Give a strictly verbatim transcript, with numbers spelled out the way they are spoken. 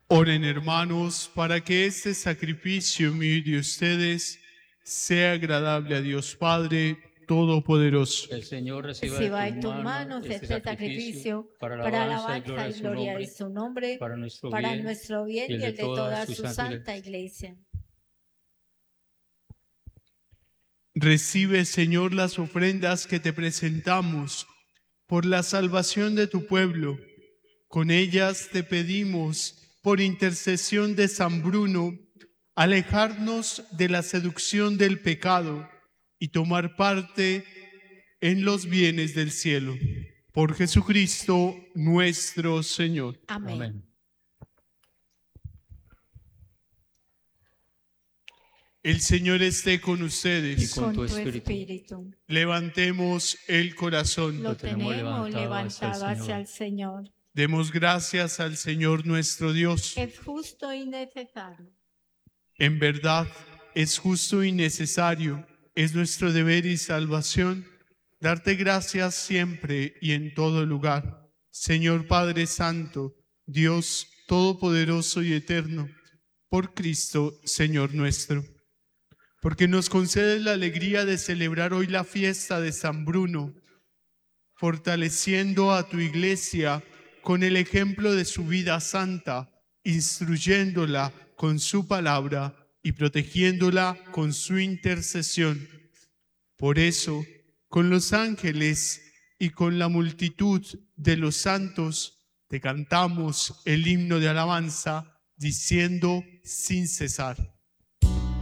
Oren, hermanos, para que este sacrificio mío y de ustedes sea agradable a Dios Padre Todopoderoso. El Señor reciba Reciba de en tus tus manos este sacrificio para para alabanza y alabanza gloria de y su gloria de nombre, su nombre, para nuestro para bien nuestro bien y el de toda su santa iglesia. Recibe, Señor, las ofrendas que te presentamos por la salvación de tu pueblo. Con ellas te pedimos, por intercesión de San Bruno, alejarnos de la seducción del pecado y tomar parte en los bienes del cielo. Por Jesucristo nuestro Señor. Amén. Amén. El Señor esté con Y ustedes. con Con tu tu espíritu. espíritu. Levantemos el corazón. Lo tenemos tenemos levantado levantado hacia el hacia el Señor. Demos gracias al Señor nuestro Dios. Es justo y necesario. En verdad, es justo y necesario, es nuestro deber y salvación, darte gracias siempre y en todo lugar. Señor Padre Santo, Dios Todopoderoso y Eterno, por Cristo, Señor nuestro. Porque nos concedes la alegría de celebrar hoy la fiesta de San Bruno, fortaleciendo a tu iglesia con el ejemplo de su vida santa, instruyéndola con su palabra y protegiéndola con su intercesión. Por eso, con los ángeles y con la multitud de los santos, te cantamos el himno de alabanza, diciendo sin cesar.